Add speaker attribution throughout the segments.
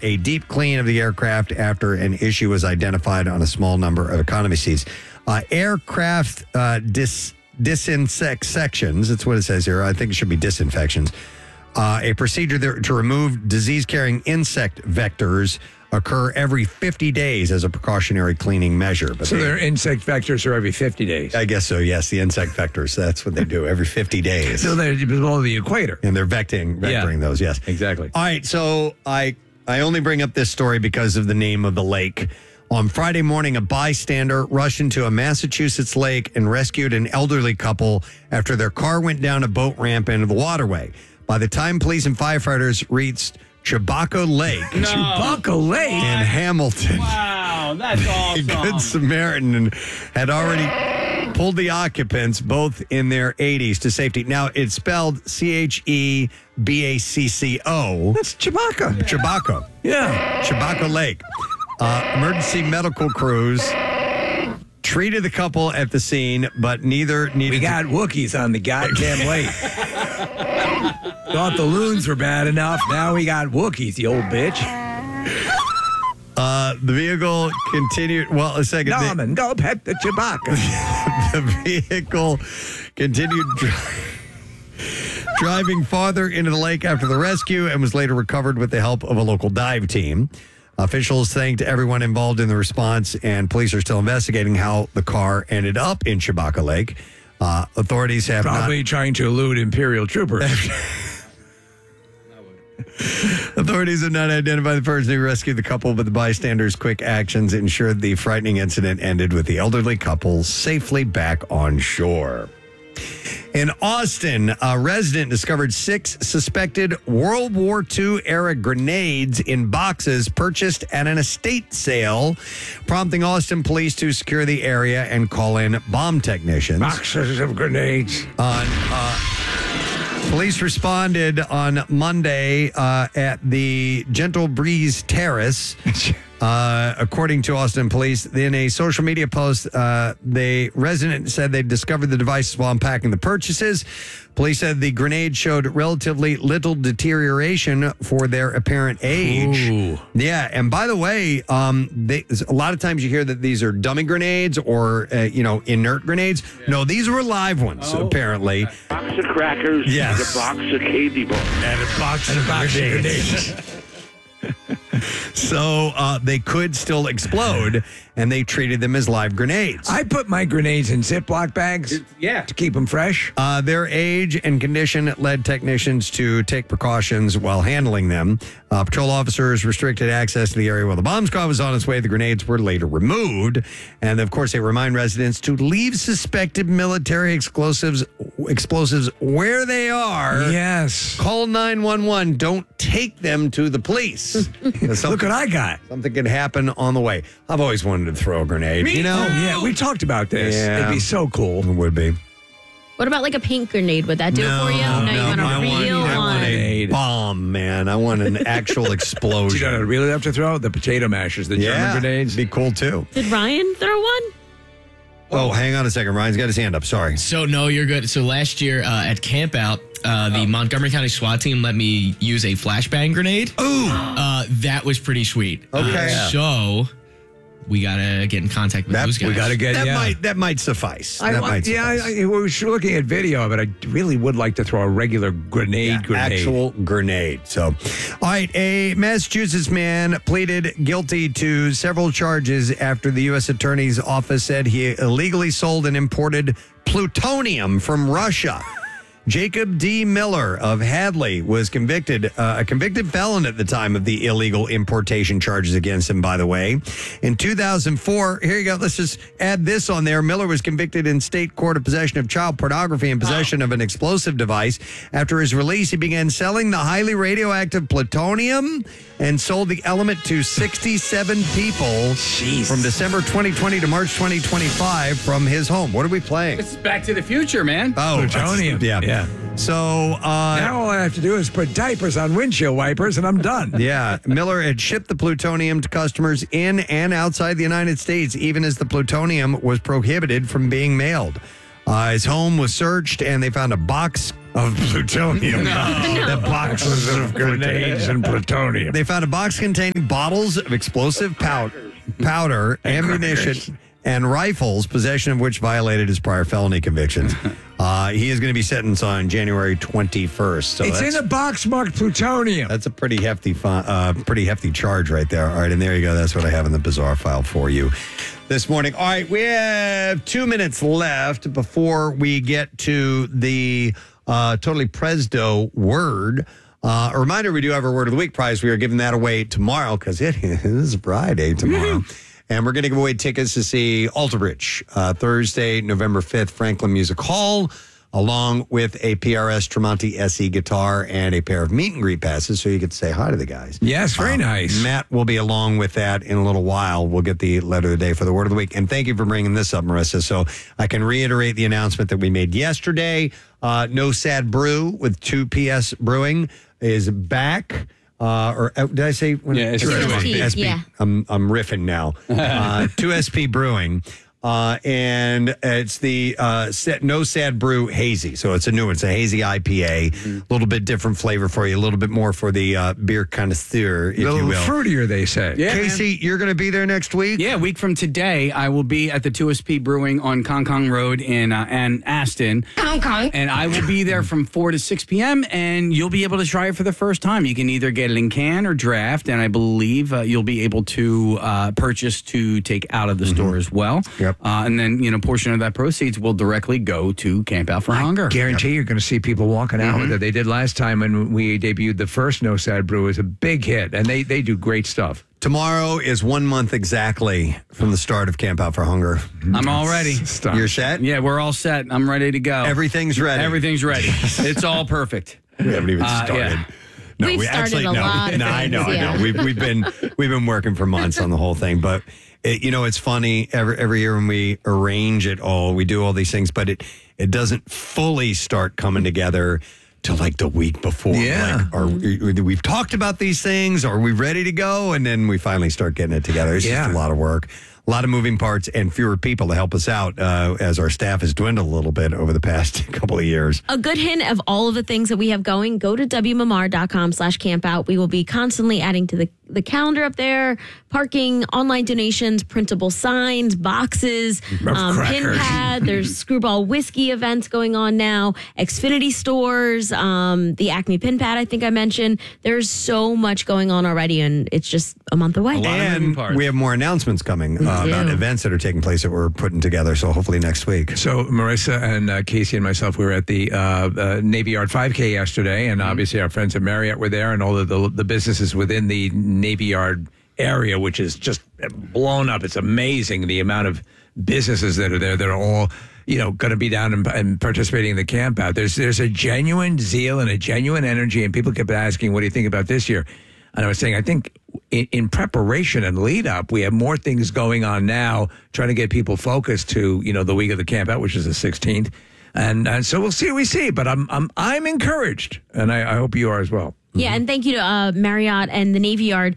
Speaker 1: a deep clean of the aircraft after an issue was identified on a small number of economy seats. Aircraft disinfect sections, that's what it says here. I think it should be disinfections. A procedure to remove disease-carrying insect vectors occur every 50 days as a precautionary cleaning measure.
Speaker 2: But so their insect vectors are every 50 days?
Speaker 1: I guess so, yes. The insect vectors, that's what they do every 50 days.
Speaker 2: So they're below the equator.
Speaker 1: And they're vectoring those, yes.
Speaker 2: Exactly.
Speaker 1: All right, so I only bring up this story because of the name of the lake. On Friday morning, a bystander rushed into a Massachusetts lake and rescued an elderly couple after their car went down a boat ramp into the waterway. By the time police and firefighters reached Chabaco Lake.
Speaker 2: Chabaco Lake?
Speaker 1: In Hamilton.
Speaker 3: Wow, that's awesome.
Speaker 1: A Good Samaritan had already pulled the occupants, both in their 80s, to safety. Now, it's spelled Chebacco.
Speaker 2: That's Chabaco.
Speaker 1: Chabaco.
Speaker 2: Yeah.
Speaker 1: Chabaco Lake. Emergency medical crews treated the couple at the scene, but neither needed.
Speaker 2: We got Wookiees on the goddamn lake. Thought the loons were bad enough. Now we got Wookiees, you old bitch.
Speaker 1: The vehicle continued. Well, a second.
Speaker 2: Norman, go pet the Chewbacca.
Speaker 1: The vehicle continued driving farther into the lake after the rescue and was later recovered with the help of a local dive team. Officials thanked everyone involved in the response, and police are still investigating how the car ended up in Chabaco Lake. Authorities have
Speaker 2: probably trying to elude Imperial troopers.
Speaker 1: Authorities have not identified the person who rescued the couple, but the bystanders' quick actions ensured the frightening incident ended with the elderly couple safely back on shore. In Austin, a resident discovered 6 suspected World War II era grenades in boxes purchased at an estate sale, prompting Austin police to secure the area and call in bomb technicians.
Speaker 2: Boxes of grenades.
Speaker 1: Police responded on Monday at the Gentle Breeze Terrace. According to Austin police, in a social media post, the resident said they discovered the devices while unpacking the purchases. Police said the grenade showed relatively little deterioration for their apparent age.
Speaker 2: Ooh.
Speaker 1: Yeah, and by the way, a lot of times you hear that these are dummy grenades or inert grenades. Yeah. No, these were live ones, apparently.
Speaker 4: A box of crackers,
Speaker 1: yes,
Speaker 4: and a box of candy bars,
Speaker 1: and a box of grenades. So they could still explode, and they treated them as live grenades.
Speaker 2: I put my grenades in Ziploc bags to keep them fresh.
Speaker 1: Their age and condition led technicians to take precautions while handling them. Patrol officers restricted access to the area while the bomb squad was on its way. The grenades were later removed. And, of course, they remind residents to leave suspected military explosives where they are.
Speaker 2: Yes.
Speaker 1: Call 911. Don't take them to the police.
Speaker 2: Look what I got.
Speaker 1: Something could happen on the way. I've always wanted to throw a grenade.
Speaker 2: Oh, yeah, we talked about this.
Speaker 1: Yeah.
Speaker 2: It'd be so cool.
Speaker 1: It would be.
Speaker 5: What about like a pink grenade? Would that do it for you? No, you want a real one.
Speaker 1: I want a bomb, man. I want an actual explosion.
Speaker 2: You know what I really have to throw? The potato mashers, the German grenades.
Speaker 1: Be cool, too.
Speaker 5: Did Ryan throw one?
Speaker 1: Oh, hang on a second. Ryan's got his hand up. Sorry.
Speaker 6: So, no, you're good. So, last year at Camp Out, the Montgomery County SWAT team let me use a flashbang grenade.
Speaker 1: Ooh.
Speaker 6: That was pretty sweet.
Speaker 1: Okay.
Speaker 6: So, we got to get in contact with those guys.
Speaker 2: We got to get,
Speaker 1: that might suffice.
Speaker 2: We were looking at video of it. I really would like to throw a regular grenade.
Speaker 1: Actual grenade. So, all right. A Massachusetts man pleaded guilty to several charges after the U.S. Attorney's Office said he illegally sold and imported plutonium from Russia. Jacob D. Miller of Hadley was convicted, a convicted felon at the time of the illegal importation charges against him, by the way. In 2004, here you go, let's just add this on there. Miller was convicted in state court of possession of child pornography and possession of an explosive device. After his release, he began selling the highly radioactive plutonium and sold the element to 67 people from December 2020 to March 2025 from his home. What are we playing?
Speaker 3: It's Back to the Future, man.
Speaker 1: Oh,
Speaker 2: plutonium.
Speaker 1: Yeah. So
Speaker 2: now all I have to do is put diapers on windshield wipers and I'm done.
Speaker 1: Yeah. Miller had shipped the plutonium to customers in and outside the United States, even as the plutonium was prohibited from being mailed. His home was searched and they found a box of plutonium. The boxes of
Speaker 2: Grenades and plutonium.
Speaker 1: They found a box containing bottles of explosive powder, ammunition, and rifles, possession of which violated his prior felony convictions. He is going to be sentenced on January 21st. So
Speaker 2: It's in a box marked plutonium.
Speaker 1: that's a pretty hefty charge right there. All right, and there you go. That's what I have in the bizarre file for you this morning. All right, we have 2 minutes left before we get to the Totally Presdo word. A reminder, we do have our Word of the Week prize. We are giving that away tomorrow because it is Friday tomorrow. And we're going to give away tickets to see Alter Bridge Thursday, November 5th, Franklin Music Hall, along with a PRS Tremonti SE guitar and a pair of meet and greet passes so you get to say hi to the guys.
Speaker 2: Yes, very nice.
Speaker 1: Matt will be along with that in a little while. We'll get the letter of the day for the Word of the Week. And thank you for bringing this up, Marissa. So I can reiterate the announcement that we made yesterday. No Sad Brew with 2PS Brewing is back. Did I say?
Speaker 3: Yeah, it's
Speaker 5: SP. Yeah.
Speaker 1: I'm riffing now. 2SP Brewing. And it's the No Sad Brew Hazy. So it's a new one. It's a hazy IPA. A little bit different flavor for you. A little bit more for the beer connoisseur, if
Speaker 2: A
Speaker 1: you
Speaker 2: little
Speaker 1: will.
Speaker 2: fruitier, they say.
Speaker 3: Yeah,
Speaker 1: Casey, you're going to be there next week?
Speaker 3: Yeah, a week from today, I will be at the 2SP Brewing on Kong Kong Road in Aston. And I will be there from 4 to 6 p.m., and you'll be able to try it for the first time. You can either get it in can or draft, and I believe you'll be able to purchase to take out of the store as well.
Speaker 1: Yep.
Speaker 3: And then, a portion of that proceeds will directly go to Camp Out for Hunger.
Speaker 2: Guarantee you're going to see people walking out with it. They did last time when we debuted the first No Sad Brew. It was a big hit, and they do great stuff.
Speaker 1: Tomorrow is 1 month exactly from the start of Camp Out for Hunger.
Speaker 3: I'm all ready.
Speaker 2: Stop.
Speaker 1: You're set?
Speaker 3: Yeah, we're all set. I'm ready to go.
Speaker 1: Everything's ready.
Speaker 3: Everything's ready. It's all perfect.
Speaker 1: We haven't even started.
Speaker 3: Yeah.
Speaker 1: No,
Speaker 5: We've started a lot of
Speaker 1: No, I know,
Speaker 5: things,
Speaker 1: I know. We've been working for months on the whole thing, but it's funny. Every year when we arrange it all, we do all these things, but it doesn't fully start coming together till like the week before.
Speaker 2: Yeah.
Speaker 1: Like, we've talked about these things. Are we ready to go? And then we finally start getting it together. It's just a lot of work. A lot of moving parts and fewer people to help us out as our staff has dwindled a little bit over the past couple of years.
Speaker 5: A good hint of all of the things that we have going, go to WMMR.com/campout. We will be constantly adding to the calendar up there, parking, online donations, printable signs, boxes, pin pad. There's Screwball Whiskey events going on now, Xfinity stores, the Acme pin pad I think I mentioned. There's so much going on already, and it's just a month away.
Speaker 1: And we have more announcements coming about events that are taking place that we're putting together. So hopefully next week.
Speaker 2: So Marissa and Casey and myself, we were at the Navy Yard 5K yesterday, and obviously our friends at Marriott were there, and all of the businesses within the Navy Yard area, which is just blown up. It's amazing the amount of businesses that are there that are all going to be down and participating in the camp out. There's a genuine zeal and a genuine energy, and people kept asking, what do you think about this year? And I was saying, I think in preparation and lead up, we have more things going on now, trying to get people focused to, the week of the camp out, which is the 16th. And so we'll see what we see, but I'm encouraged, and I hope you are as well.
Speaker 5: Yeah, and thank you to Marriott and the Navy Yard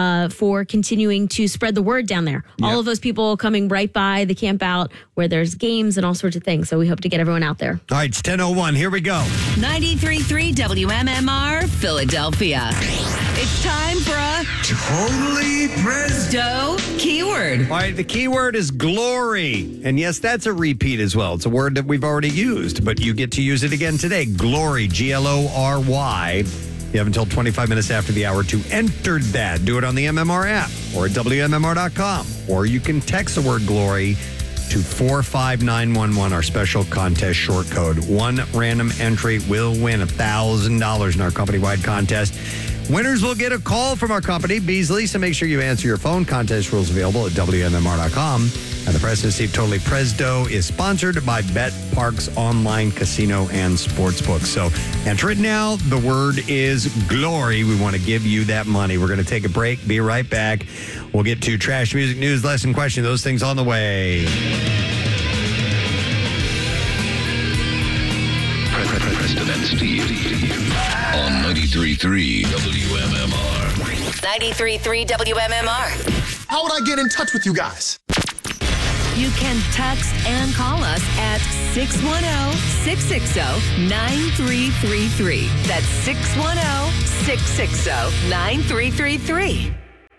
Speaker 5: for continuing to spread the word down there. All of those people coming right by the camp out where there's games and all sorts of things. So we hope to get everyone out there.
Speaker 1: All right, it's 10:01. Here we go.
Speaker 7: 93.3 WMMR, Philadelphia. It's time for a
Speaker 2: Totally
Speaker 7: Presdo keyword.
Speaker 1: All right, the keyword is glory. And yes, that's a repeat as well. It's a word that we've already used, but you get to use it again today. Glory, Glory. You have until 25 minutes after the hour to enter that. Do it on the MMR app or at WMMR.com. Or you can text the word glory to 45911, our special contest short code. One random entry will win $1,000 in our company-wide contest. Winners will get a call from our company, Beasley, so make sure you answer your phone. Contest rules available at WMMR.com. And the presidency of Totally Presdo is sponsored by Bet Parks Online Casino and Sportsbook. So enter it now. The word is glory. We want to give you that money. We're going to take a break. Be right back. We'll get to trash music news, lesson question, those things on the way.
Speaker 8: Preston and Steve on 93.3 WMMR.
Speaker 7: 93.3 WMMR.
Speaker 9: How would I get in touch with you guys?
Speaker 7: You can text and call us at 610-660-9333. That's 610-660-9333.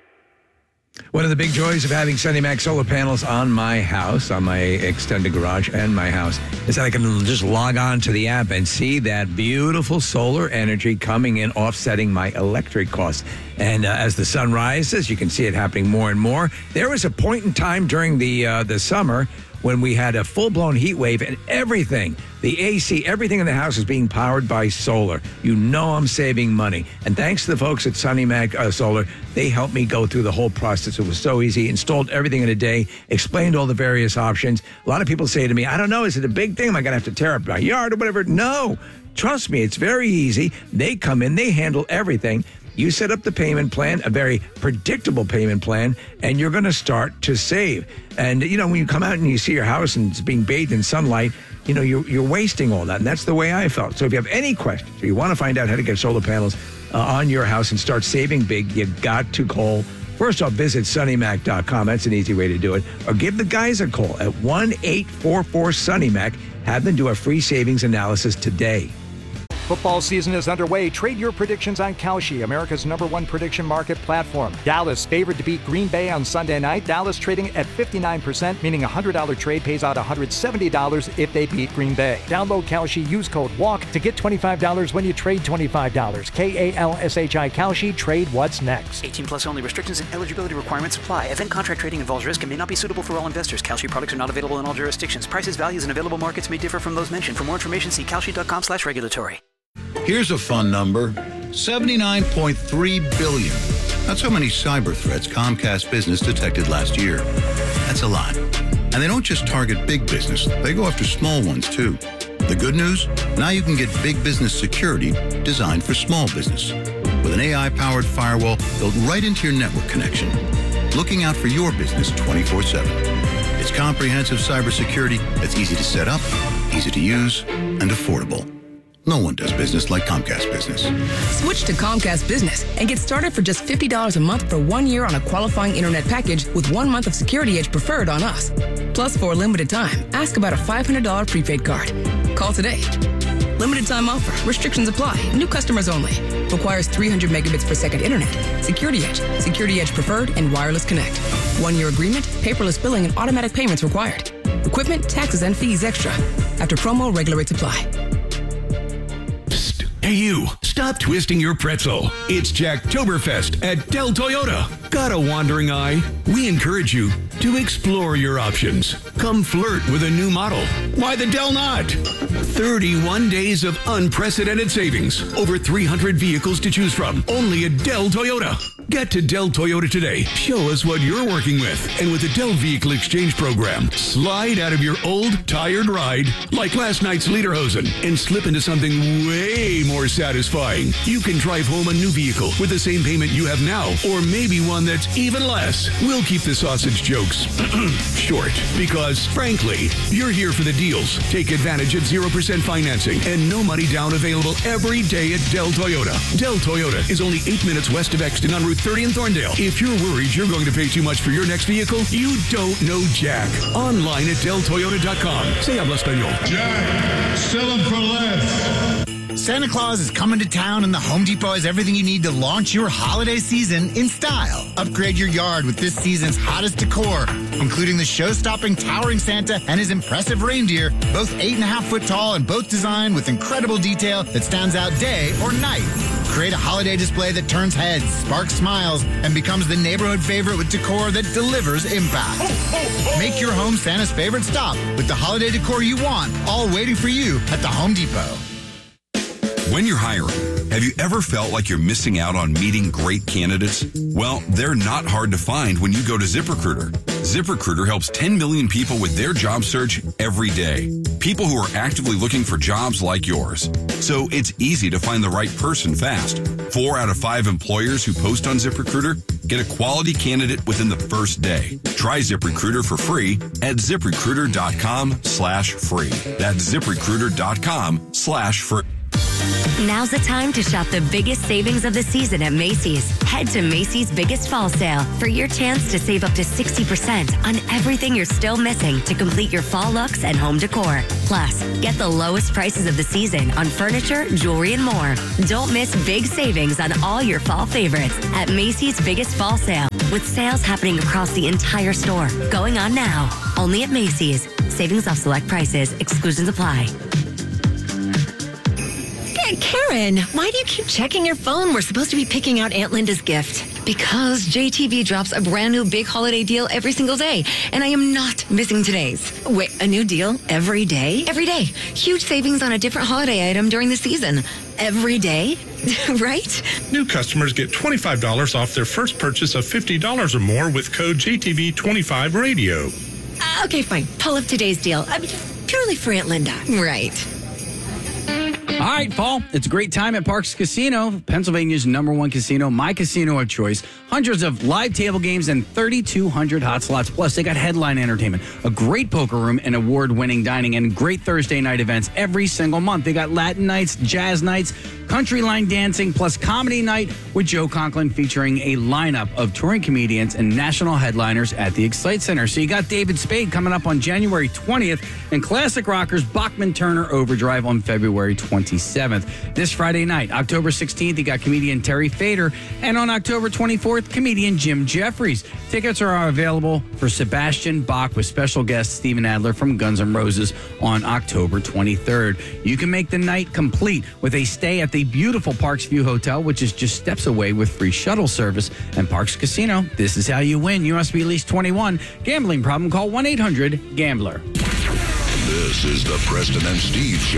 Speaker 2: One of the big joys of having Sunny Mac solar panels on my house, on my extended garage and my house, is that I can just log on to the app and see that beautiful solar energy coming in, offsetting my electric costs. And as the sun rises, you can see it happening more and more. There was a point in time during the summer when we had a full-blown heat wave and everything, the AC, everything in the house is being powered by solar. You know I'm saving money. And thanks to the folks at Sunny Mac Solar, they helped me go through the whole process. It was so easy. Installed everything in a day, explained all the various options. A lot of people say to me, I don't know, is it a big thing? Am I going to have to tear up my yard or whatever? No. Trust me, it's very easy. They come in, they handle everything. You set up the payment plan, a very predictable payment plan, and you're going to start to save. And, you know, when you come out and you see your house and it's being bathed in sunlight, you know, you're wasting all that. And that's the way I felt. So if you have any questions or you want to find out how to get solar panels on your house and start saving big, you got to call. First off, visit sunnymac.com. That's an easy way to do it. Or give the guys a call at 1-844-SUNNYMAC. Have them do a free savings analysis today.
Speaker 9: Football season is underway. Trade your predictions on Kalshi, America's #1 prediction market platform. Dallas favored to beat Green Bay on Sunday night. Dallas trading at 59%, meaning a $100 trade pays out $170 if they beat Green Bay. Download Kalshi, use code WALK to get $25 when you trade $25. KALSHI Kalshi, trade what's next.
Speaker 10: 18 plus only. Restrictions and eligibility requirements apply. Event contract trading involves risk and may not be suitable for all investors. Kalshi products are not available in all jurisdictions. Prices, values, and available markets may differ from those mentioned. For more information, see kalshi.com/regulatory.
Speaker 11: Here's a fun number, 79.3 billion. That's how many cyber threats Comcast Business detected last year. That's a lot. And they don't just target big business, they go after small ones too. The good news? Now you can get big business security designed for small business. With an AI-powered firewall built right into your network connection, looking out for your business 24/7. It's comprehensive cybersecurity that's easy to set up, easy to use, and affordable. No one does business like Comcast Business.
Speaker 12: Switch to Comcast Business and get started for just $50 a month for 1 year on a qualifying internet package with 1 month of Security Edge Preferred on us. Plus, for a limited time, ask about a $500 prepaid card. Call today. Limited time offer. Restrictions apply. New customers only. Requires 300 megabits per second internet. Security Edge, Security Edge Preferred, and Wireless Connect. 1 year agreement, paperless billing, and automatic payments required. Equipment, taxes, and fees extra. After promo, regular rates apply.
Speaker 13: Hey you, stop twisting your pretzel. It's Jacktoberfest at Del Toyota. Got a wandering eye? We encourage you to explore your options. Come flirt with a new model. Why the Del not? 31 days of unprecedented savings. Over 300 vehicles to choose from. Only at Del Toyota. Get to Del Toyota today. Show us what you're working with. And with the Del Vehicle Exchange Program, slide out of your old, tired ride, like last night's Lederhosen, and slip into something way more satisfying. You can drive home a new vehicle with the same payment you have now, or maybe one that's even less. We'll keep the sausage jokes short, because, frankly, you're here for the deals. Take advantage of 0% financing and no money down available every day at Del Toyota. Del Toyota is only 8 minutes west of Exton on Route 30 in Thorndale. If you're worried you're going to pay too much for your next vehicle, you don't know Jack. Online at deltoyota.com. Se habla español.
Speaker 14: Jack, sell them for less. Santa Claus is coming to town, and the Home Depot has everything you need to launch your holiday season in style. Upgrade your yard with this season's hottest decor, including the show-stopping towering Santa and his impressive reindeer, both 8.5 foot tall and both designed with incredible detail that stands out day or night. Create a holiday display that turns heads, sparks smiles, and becomes the neighborhood favorite with decor that delivers impact. Make your home Santa's favorite stop with the holiday decor you want, all waiting for you at the Home Depot.
Speaker 15: When you're hiring, have you ever felt like you're missing out on meeting great candidates? Well, they're not hard to find when you go to ZipRecruiter. ZipRecruiter helps 10 million people with their job search every day. People who are actively looking for jobs like yours. So it's easy to find the right person fast. 4 out of 5 employers who post on ZipRecruiter get a quality candidate within the first day. Try ZipRecruiter for free at ZipRecruiter.com/free. That's ZipRecruiter.com/free.
Speaker 16: Now's the time to shop the biggest savings of the season at Macy's. Head to Macy's Biggest Fall Sale for your chance to save up to 60% on everything you're still missing to complete your fall looks and home decor. Plus, get the lowest prices of the season on furniture, jewelry, and more. Don't miss big savings on all your fall favorites at Macy's Biggest Fall Sale, with sales happening across the entire store. Going on now. Only at Macy's. Savings off select prices. Exclusions apply.
Speaker 17: Karen, why do you keep checking your phone? We're supposed to be picking out Aunt Linda's gift. Because JTV drops a brand new big holiday deal every single day, and I am not missing today's. Wait, a new deal every day? Every day. Huge savings on a different holiday item during the season. Every day? Right?
Speaker 18: New customers get $25 off their first purchase of $50 or more with code JTV25Radio.
Speaker 17: Okay, fine. Pull up today's deal. Purely for Aunt Linda. Right.
Speaker 3: All right, fall. It's a great time at Parks Casino, Pennsylvania's #1 casino, my casino of choice. Hundreds of live table games and 3,200 hot slots. Plus, they got headline entertainment, a great poker room, and award-winning dining, and great Thursday night events every single month. They got Latin nights, jazz nights, country line dancing, plus comedy night with Joe Conklin featuring a lineup of touring comedians and national headliners at the Excite Center. So you got David Spade coming up on January 20th and classic rockers Bachman Turner Overdrive on February 27th. This Friday night, October 16th, you got comedian Terry Fader, and on October 24th, comedian Jim Jeffries. Tickets are available for Sebastian Bach with special guest Steven Adler from Guns N' Roses on October 23rd. You can make the night complete with a stay at the beautiful Parks View Hotel, which is just steps away with free shuttle service. And Parks Casino, this is how you win. You must be at least 21. Gambling problem, call 1-800-GAMBLER.
Speaker 8: This is the Preston and Steve Show.